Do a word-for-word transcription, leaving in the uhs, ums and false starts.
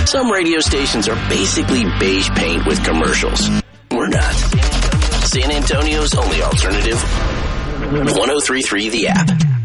Some radio stations are basically beige paint with commercials. We're not. San Antonio's only alternative, one oh three point three The App.